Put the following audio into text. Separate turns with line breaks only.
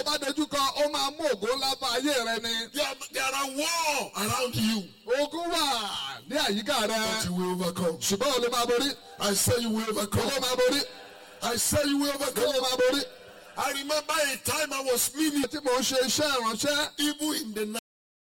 bá dojú kọ, ó máa mú ògo ńlá bá ayé rẹ ni.
There are war around you.
Ogun wà ní àyíká rẹ.
But you will overcome.
Ṣùgbọ́n o lè máa borí.
I say you will overcome.
O lè máa borí.
I say you will
O
overcome.
lè máa borí.
I remember a time I was meaning
Tí mò ń ṣe iṣẹ́ ìránṣẹ́.
even in the night.